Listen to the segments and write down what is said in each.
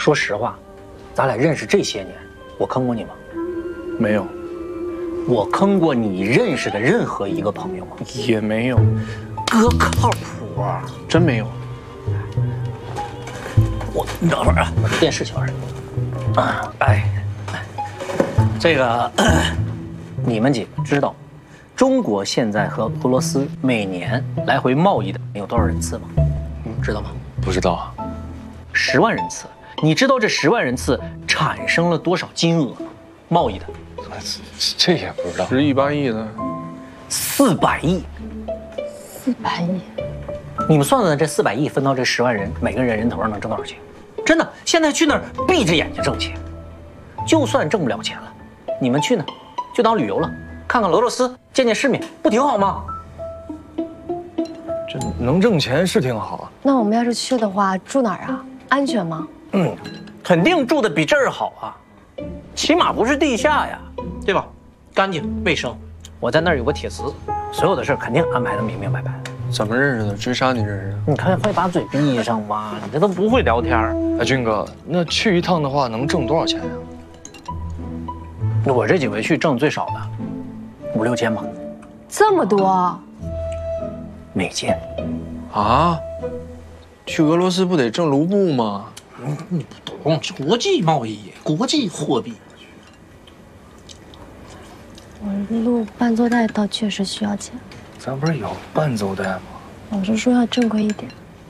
说实话，咱俩认识这些年，我坑过你吗？ 没有， 我坑过你认识的任何一个朋友吗？ 也没有， 哥靠谱啊！ 真没有。 你等会儿啊，把这电视调上。这个你们几个知道，中国现在和俄罗斯每年来回贸易的有多少人次吗？知道吗？ 不知道啊。 10万人次。你知道这10万人次产生了多少金额吗？贸易的？ 这也不知道。11、8亿的 ，400亿。 400亿。 你们算算，这400亿分到这10万人，每个人人头上能挣多少钱？真的，现在去那儿闭着眼睛挣钱，就算挣不了钱了，你们去呢，就当旅游了，看看俄罗斯，见见世面，不挺好吗？ 这能挣钱是挺好啊。 那我们要是去的话，住哪儿啊？安全吗？ 肯定住的比这儿好啊，起码不是地下呀，对吧？干净卫生，我在那儿有个铁磁，所有的事肯定安排的明明白白的。 怎么认识的？追杀你认识的？ 你看，快把嘴闭上吧，你这都不会聊天。 哎，军哥，那去一趟的话能挣多少钱呀？ 我这几回去挣最少的5、6千吧。 这么多？ 美金。 啊？去俄罗斯不得挣卢布吗？ 你不懂，国际贸易，国际货币。 我录伴奏带倒确实需要钱。 咱不是有伴奏带吗？ 老师说要正规一点。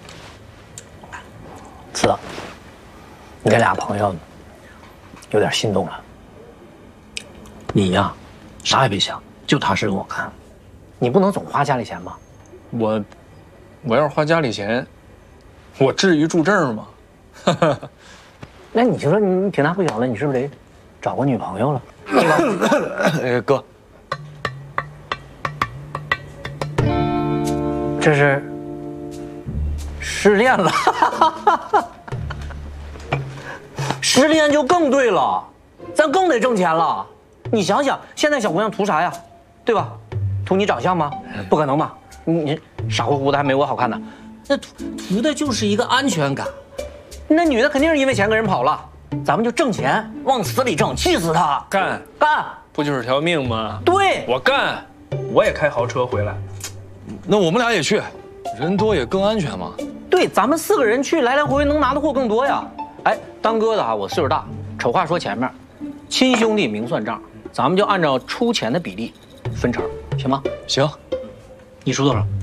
子，你这俩朋友有点心动了。你呀，啥也别想，就踏实跟我干。你不能总花家里钱吧？ 我要是花家里钱，我至于住这儿吗？ 那你就说你挺大不小了，你是不是得找个女朋友了？ 哥， 这是失恋了，失恋就更对了，咱更得挣钱了。你想想，现在小姑娘图啥呀？对吧？图你长相吗？不可能吧？你傻乎乎的还没我好看呢。那图的就是一个安全感。那女的肯定是因为钱跟人跑了，咱们就挣钱，往死里挣，气死她！ 干，不就是条命吗？ 对， 我干，我也开豪车回来。那我们俩也去，人多也更安全嘛。 对，咱们4个人去，来来回回能拿的货更多呀。哎，当哥的我岁数大，丑话说前面，亲兄弟明算账，咱们就按照出钱的比例分成，行吗？ 行， 你出多少？